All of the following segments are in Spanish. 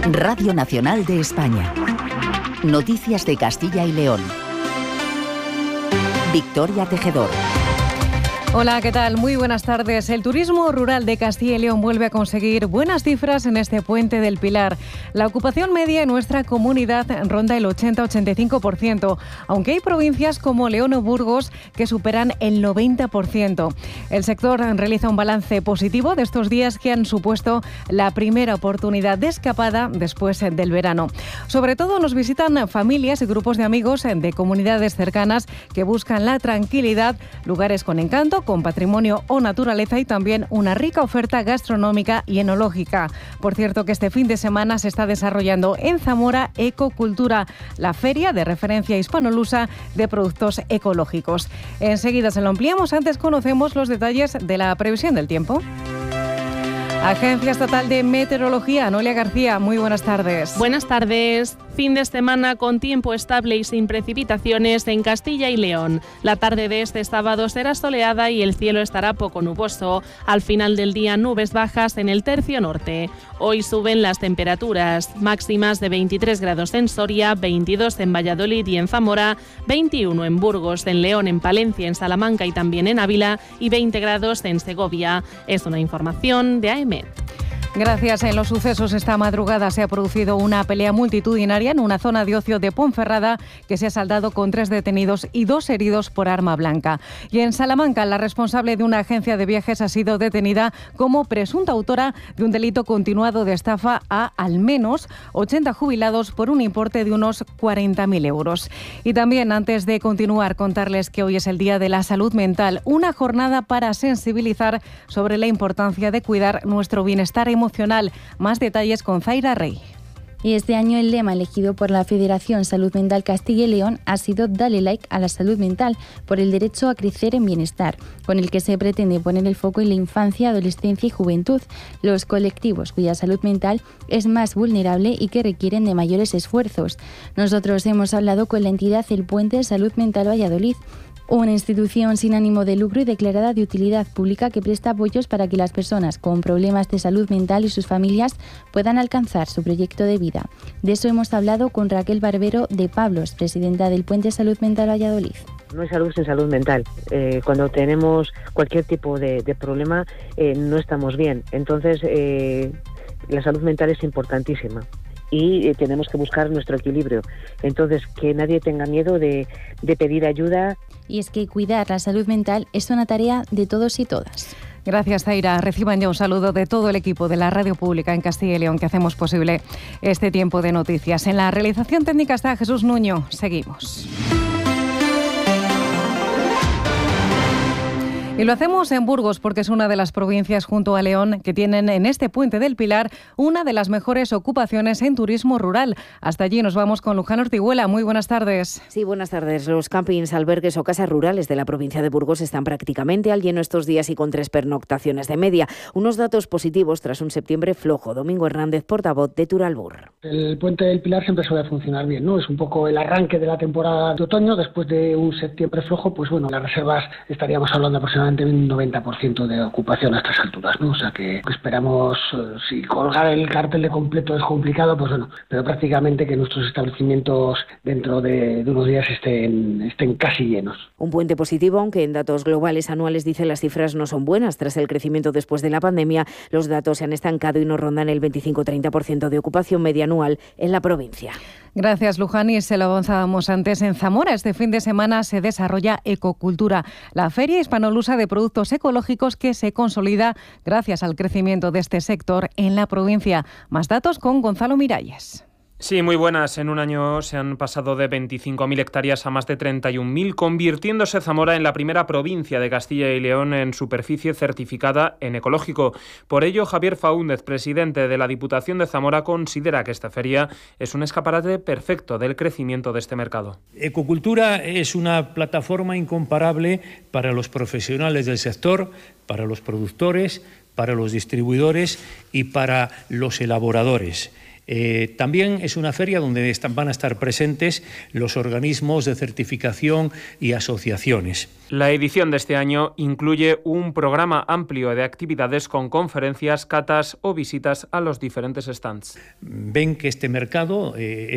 Radio Nacional de España. Noticias de Castilla y León. Victoria Tejedor. Hola, ¿qué tal? Muy buenas tardes. El turismo rural de Castilla y León vuelve a conseguir buenas cifras en este Puente del Pilar. La ocupación media en nuestra comunidad ronda el 80-85%, aunque hay provincias como León o Burgos que superan el 90%. El sector realiza un balance positivo de estos días que han supuesto la primera oportunidad de escapada después del verano. Sobre todo nos visitan familias y grupos de amigos de comunidades cercanas que buscan la tranquilidad, lugares con encanto, con patrimonio o naturaleza y también una rica oferta gastronómica y enológica. Por cierto, que este fin de semana se está desarrollando en Zamora Ecocultura, la feria de referencia hispanolusa de productos ecológicos. Enseguida se lo ampliamos, antes conocemos los detalles de la previsión del tiempo. Agencia Estatal de Meteorología, Noelia García, muy buenas tardes. Buenas tardes. Fin de semana con tiempo estable y sin precipitaciones en Castilla y León. La tarde de este sábado será soleada y el cielo estará poco nuboso. Al final del día, nubes bajas en el tercio norte. Hoy suben las temperaturas, máximas de 23 grados en Soria, 22 en Valladolid y en Zamora, 21 en Burgos, en León, en Palencia, en Salamanca y también en Ávila y 20 grados en Segovia. Es una información de AEMET. Gracias. En los sucesos esta madrugada se ha producido una pelea multitudinaria en una zona de ocio de Ponferrada que se ha saldado con 3 detenidos y 2 heridos por arma blanca. Y en Salamanca, la responsable de una agencia de viajes ha sido detenida como presunta autora de un delito continuado de estafa a al menos 80 jubilados por un importe de unos 40.000 euros. Y también, antes de continuar, contarles que hoy es el Día de la Salud Mental, una jornada para sensibilizar sobre la importancia de cuidar nuestro bienestar emocional. Más detalles con Zaira Rey. Y este año el lema elegido por la Federación Salud Mental Castilla y León ha sido Dale like a la salud mental por el derecho a crecer en bienestar, con el que se pretende poner el foco en la infancia, adolescencia y juventud, los colectivos cuya salud mental es más vulnerable y que requieren de mayores esfuerzos. Nosotros hemos hablado con la entidad El Puente Salud Mental Valladolid, una institución sin ánimo de lucro y declarada de utilidad pública que presta apoyos para que las personas con problemas de salud mental y sus familias puedan alcanzar su proyecto de vida. De eso hemos hablado con Raquel Barbero de Pablos, presidenta del Puente Salud Mental Valladolid. No hay salud sin salud mental. Cuando tenemos cualquier tipo de problema, no estamos bien. Entonces, la salud mental es importantísima. Y tenemos que buscar nuestro equilibrio. Entonces, que nadie tenga miedo de pedir ayuda. Y es que cuidar la salud mental es una tarea de todos y todas. Gracias, Zaira. Reciban ya un saludo de todo el equipo de la Radio Pública en Castilla y León que hacemos posible este tiempo de noticias. En la realización técnica está Jesús Nuño. Seguimos. Y lo hacemos en Burgos porque es una de las provincias junto a León que tienen en este Puente del Pilar una de las mejores ocupaciones en turismo rural. Hasta allí nos vamos con Luján Ortiguela. Muy buenas tardes. Sí, buenas tardes. Los campings, albergues o casas rurales de la provincia de Burgos están prácticamente al lleno estos días y con 3 pernoctaciones de media. Unos datos positivos tras un septiembre flojo. Domingo Hernández, portavoz de Turalbur. El Puente del Pilar siempre suele funcionar bien, ¿no? Es un poco el arranque de la temporada de otoño. Después de un septiembre flojo, pues bueno, las reservas estaríamos hablando aproximadamente un 90% de ocupación a estas alturas, ¿no? O sea que esperamos, si colgar el cartel de completo es complicado, pues bueno, pero prácticamente que nuestros establecimientos dentro de unos días estén casi llenos. Un puente positivo, aunque en datos globales anuales dicen las cifras no son buenas. Tras el crecimiento después de la pandemia, los datos se han estancado y no rondan el 25-30% de ocupación media anual en la provincia. Gracias, Luján. Y se lo avanzábamos antes. En Zamora este fin de semana se desarrolla Ecocultura, la feria hispanolusa de productos ecológicos que se consolida gracias al crecimiento de este sector en la provincia. Más datos con Gonzalo Miralles. Sí, muy buenas. En un año se han pasado de 25.000 hectáreas a más de 31.000, convirtiéndose Zamora en la primera provincia de Castilla y León en superficie certificada en ecológico. Por ello, Javier Faúndez, presidente de la Diputación de Zamora, considera que esta feria es un escaparate perfecto del crecimiento de este mercado. Ecocultura es una plataforma incomparable para los profesionales del sector, para los productores, para los distribuidores y para los elaboradores. También es una feria donde van a estar presentes los organismos de certificación y asociaciones. La edición de este año incluye un programa amplio de actividades con conferencias, catas o visitas a los diferentes stands. Ven que este mercado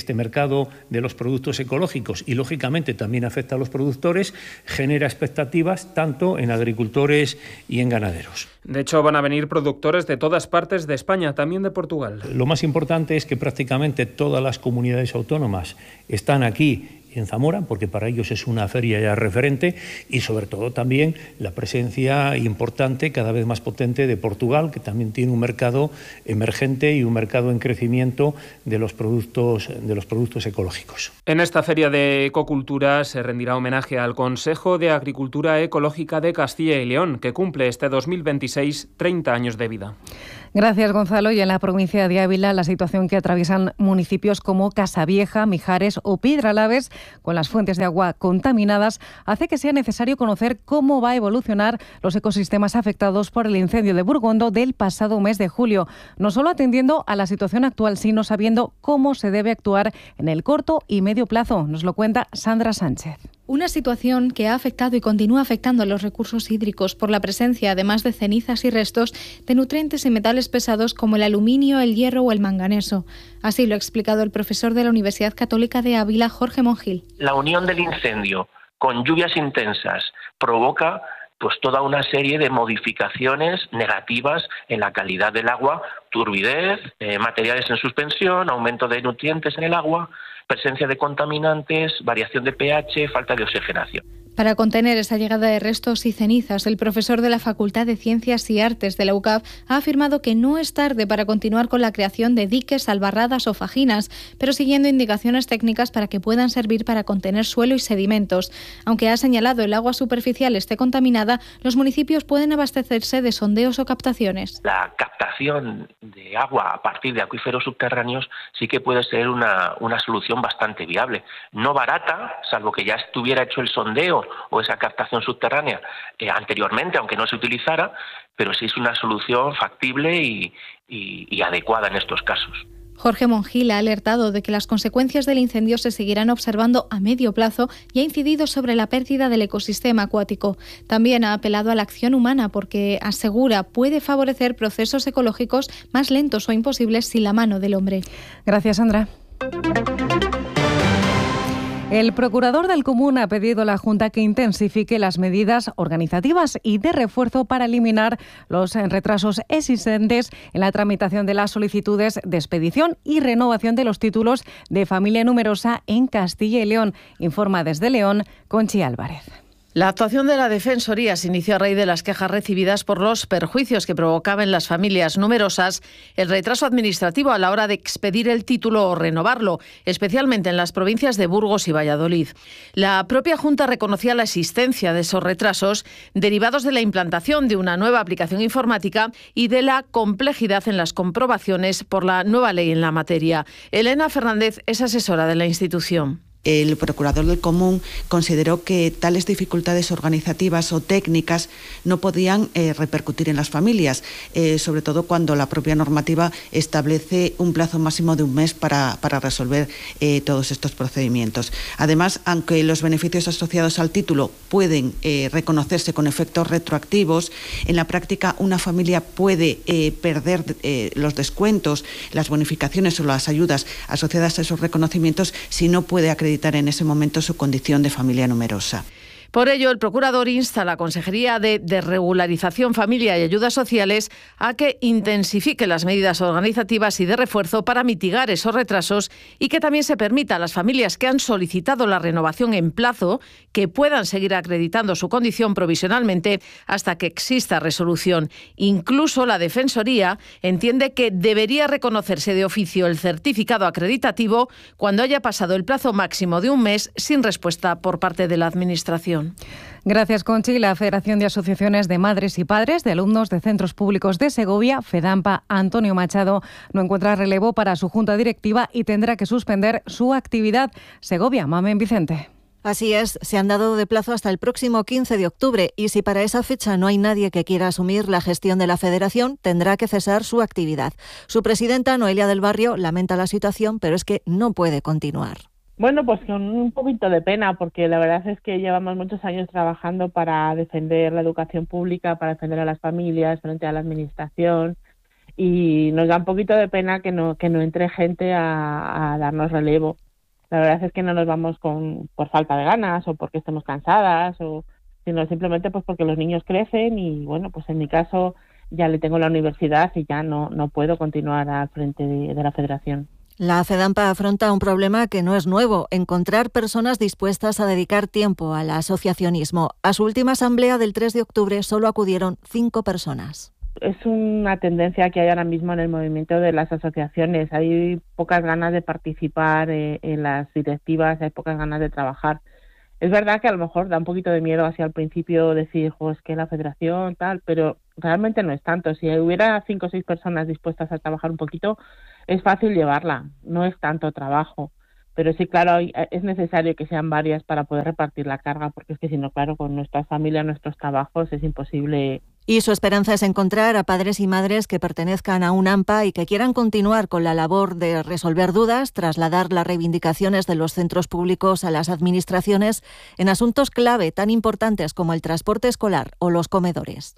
de los productos ecológicos y lógicamente también afecta a los productores, genera expectativas tanto en agricultores y en ganaderos. De hecho, van a venir productores de todas partes de España, también de Portugal. Lo más importante es que prácticamente todas las comunidades autónomas están aquí en Zamora, porque para ellos es una feria ya referente, y sobre todo también la presencia importante, cada vez más potente, de Portugal, que también tiene un mercado emergente y un mercado en crecimiento de los productos ecológicos. En esta feria de ecocultura se rendirá homenaje al Consejo de Agricultura Ecológica de Castilla y León, que cumple este 2026 30 años de vida. Gracias, Gonzalo. Y en la provincia de Ávila, la situación que atraviesan municipios como Casavieja, Mijares o Piedralaves, con las fuentes de agua contaminadas, hace que sea necesario conocer cómo va a evolucionar los ecosistemas afectados por el incendio de Burgondo del pasado mes de julio, no solo atendiendo a la situación actual, sino sabiendo cómo se debe actuar en el corto y medio plazo. Nos lo cuenta Sandra Sánchez. Una situación que ha afectado y continúa afectando a los recursos hídricos por la presencia, además de cenizas y restos, de nutrientes y metales pesados como el aluminio, el hierro o el manganeso. Así lo ha explicado el profesor de la Universidad Católica de Ávila, Jorge Mongil. La unión del incendio con lluvias intensas provoca toda una serie de modificaciones negativas en la calidad del agua, turbidez, materiales en suspensión, aumento de nutrientes en el agua, presencia de contaminantes, variación de pH, falta de oxigenación. Para contener esa llegada de restos y cenizas, el profesor de la Facultad de Ciencias y Artes de la UCAV ha afirmado que no es tarde para continuar con la creación de diques, albarradas o fajinas, pero siguiendo indicaciones técnicas para que puedan servir para contener suelo y sedimentos. Aunque ha señalado el agua superficial esté contaminada, los municipios pueden abastecerse de sondeos o captaciones. La captación de agua a partir de acuíferos subterráneos sí que puede ser una solución bastante viable. No barata, salvo que ya estuviera hecho el sondeo o esa captación subterránea anteriormente, aunque no se utilizara, pero sí es una solución factible y adecuada en estos casos. Jorge Mongil ha alertado de que las consecuencias del incendio se seguirán observando a medio plazo y ha incidido sobre la pérdida del ecosistema acuático. También ha apelado a la acción humana porque, asegura, puede favorecer procesos ecológicos más lentos o imposibles sin la mano del hombre. Gracias, Sandra. El procurador del Común ha pedido a la Junta que intensifique las medidas organizativas y de refuerzo para eliminar los retrasos existentes en la tramitación de las solicitudes de expedición y renovación de los títulos de familia numerosa en Castilla y León. Informa desde León, Conchi Álvarez. La actuación de la Defensoría se inició a raíz de las quejas recibidas por los perjuicios que provocaba en las familias numerosas el retraso administrativo a la hora de expedir el título o renovarlo, especialmente en las provincias de Burgos y Valladolid. La propia Junta reconocía la existencia de esos retrasos derivados de la implantación de una nueva aplicación informática y de la complejidad en las comprobaciones por la nueva ley en la materia. Elena Fernández es asesora de la institución. El procurador del Común consideró que tales dificultades organizativas o técnicas no podían repercutir en las familias, sobre todo cuando la propia normativa establece un plazo máximo de un mes para resolver todos estos procedimientos. Además, aunque los beneficios asociados al título pueden reconocerse con efectos retroactivos, en la práctica una familia puede perder los descuentos, las bonificaciones o las ayudas asociadas a esos reconocimientos si no puede acreditar en ese momento su condición de familia numerosa. Por ello, el procurador insta a la Consejería de Desregularización, Familia y Ayudas Sociales a que intensifique las medidas organizativas y de refuerzo para mitigar esos retrasos y que también se permita a las familias que han solicitado la renovación en plazo que puedan seguir acreditando su condición provisionalmente hasta que exista resolución. Incluso la Defensoría entiende que debería reconocerse de oficio el certificado acreditativo cuando haya pasado el plazo máximo de un mes sin respuesta por parte de la Administración. Gracias, Conchi. La Federación de Asociaciones de Madres y Padres de Alumnos de Centros Públicos de Segovia, FEDAMPA, Antonio Machado, no encuentra relevo para su junta directiva y tendrá que suspender su actividad. Segovia, Mamen Vicente. Así es, se han dado de plazo hasta el próximo 15 de octubre y si para esa fecha no hay nadie que quiera asumir la gestión de la federación, tendrá que cesar su actividad. Su presidenta, Noelia del Barrio, lamenta la situación, pero es que no puede continuar. Bueno, pues con un poquito de pena, porque la verdad es que llevamos muchos años trabajando para defender la educación pública, para defender a las familias frente a la administración, y nos da un poquito de pena que no entre gente a darnos relevo. La verdad es que no nos vamos por falta de ganas o porque estemos cansadas, sino simplemente pues porque los niños crecen y bueno, pues en mi caso ya le tengo la universidad y ya no puedo continuar al frente de la federación. La FEDAMPA afronta un problema que no es nuevo, encontrar personas dispuestas a dedicar tiempo al asociacionismo. A su última asamblea del 3 de octubre solo acudieron 5 personas. Es una tendencia que hay ahora mismo en el movimiento de las asociaciones. Hay pocas ganas de participar en las directivas, hay pocas ganas de trabajar. Es verdad que a lo mejor da un poquito de miedo hacia el principio decir, es que la federación tal, pero realmente no es tanto. Si hubiera 5 o 6 personas dispuestas a trabajar un poquito, es fácil llevarla, no es tanto trabajo. Pero sí, claro, es necesario que sean varias para poder repartir la carga, porque es que si no, claro, con nuestras familias, nuestros trabajos, es imposible. Y su esperanza es encontrar a padres y madres que pertenezcan a un AMPA y que quieran continuar con la labor de resolver dudas, trasladar las reivindicaciones de los centros públicos a las administraciones en asuntos clave tan importantes como el transporte escolar o los comedores.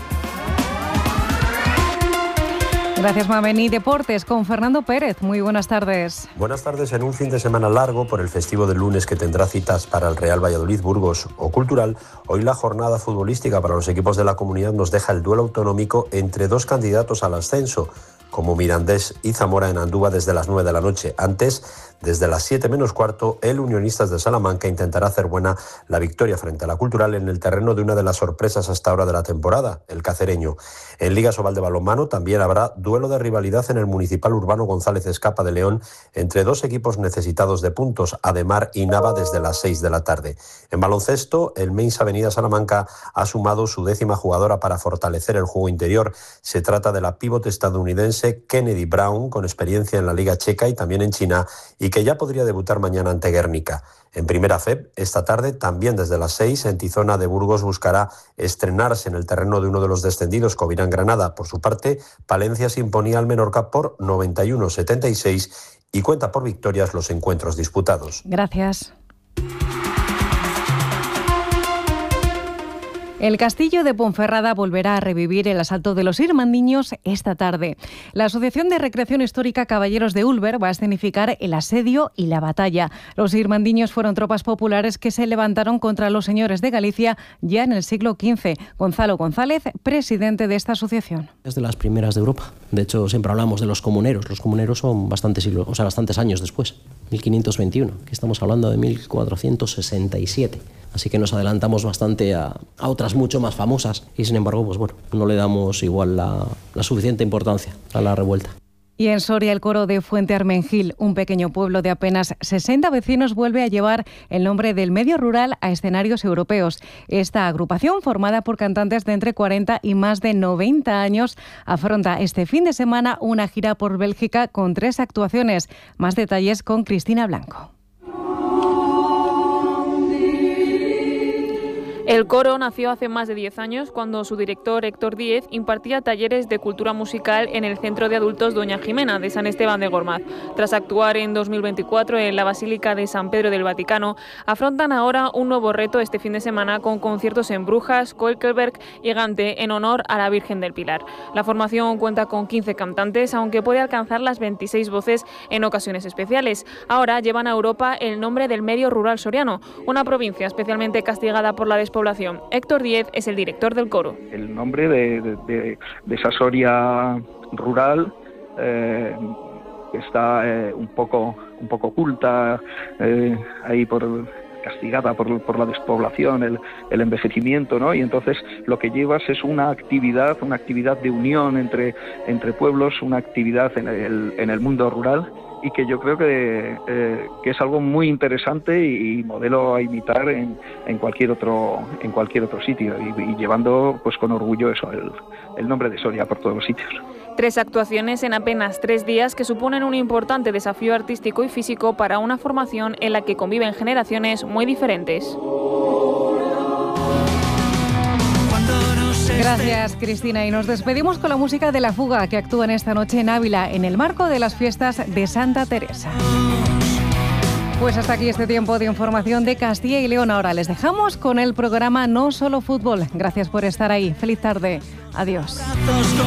Gracias, Mamen. Y deportes con Fernando Pérez. Muy buenas tardes. Buenas tardes. En un fin de semana largo por el festivo del lunes que tendrá citas para el Real Valladolid, Burgos o Cultural, hoy la jornada futbolística para los equipos de la comunidad nos deja el duelo autonómico entre 2 candidatos al ascenso, como Mirandés y Zamora en Andúba desde las 9 de la noche. Antes, desde las 7 menos cuarto, el Unionistas de Salamanca intentará hacer buena la victoria frente a la Cultural en el terreno de una de las sorpresas hasta ahora de la temporada, el Cacereño. En Liga Sobal de Balonmano también habrá duelo de rivalidad en el Municipal Urbano González Escapa de León entre 2 equipos necesitados de puntos, Ademar y Nava, desde las 6 de la tarde. En baloncesto, el Meins Avenida Salamanca ha sumado su 10ª jugadora para fortalecer el juego interior. Se trata de la pívot estadounidense Kennedy Brown, con experiencia en la Liga Checa y también en China, y que ya podría debutar mañana ante Guernica. En Primera FEB, esta tarde, también desde las 6, en Tizona de Burgos buscará estrenarse en el terreno de uno de los descendidos, Covirán Granada. Por su parte, Palencia se imponía al Menorca por 91-76 y cuenta por victorias los encuentros disputados. Gracias. El castillo de Ponferrada volverá a revivir el asalto de los irmandiños esta tarde. La Asociación de Recreación Histórica Caballeros de Ulver va a escenificar el asedio y la batalla. Los irmandiños fueron tropas populares que se levantaron contra los señores de Galicia ya en el siglo XV. Gonzalo González, presidente de esta asociación. Es de las primeras de Europa. De hecho, siempre hablamos de los comuneros. Los comuneros son bastantes años después. 1521, que estamos hablando de 1467. Así que nos adelantamos bastante a otras mucho más famosas y sin embargo, pues bueno, no le damos igual la suficiente importancia a la revuelta. Y en Soria, el coro de Fuente Armengil, un pequeño pueblo de apenas 60 vecinos, vuelve a llevar el nombre del medio rural a escenarios europeos. Esta agrupación, formada por cantantes de entre 40 y más de 90 años, afronta este fin de semana una gira por Bélgica con 3 actuaciones. Más detalles con Cristina Blanco. El coro nació hace más de 10 años cuando su director Héctor Díez impartía talleres de cultura musical en el Centro de Adultos Doña Jimena de San Esteban de Gormaz. Tras actuar en 2024 en la Basílica de San Pedro del Vaticano, afrontan ahora un nuevo reto este fin de semana con conciertos en Brujas, Koekelberg y Gante en honor a la Virgen del Pilar. La formación cuenta con 15 cantantes, aunque puede alcanzar las 26 voces en ocasiones especiales. Ahora llevan a Europa el nombre del medio rural soriano, una provincia especialmente castigada por la despoblación. Héctor Díez es el director del coro. El nombre de esa Soria rural que está un poco oculta, ahí castigada por la despoblación, el envejecimiento, ¿no? Y entonces lo que llevas es una actividad de unión entre pueblos, una actividad en el mundo rural, y que yo creo que es algo muy interesante y modelo a imitar en cualquier otro sitio, y llevando pues con orgullo eso, el nombre de Soria por todos los sitios. 3 actuaciones en apenas 3 días que suponen un importante desafío artístico y físico para una formación en la que conviven generaciones muy diferentes. Gracias, Cristina. Y nos despedimos con la música de La Fuga, que actúan esta noche en Ávila en el marco de las fiestas de Santa Teresa. Pues hasta aquí este tiempo de información de Castilla y León. Ahora les dejamos con el programa No Solo Fútbol. Gracias por estar ahí. Feliz tarde. Adiós.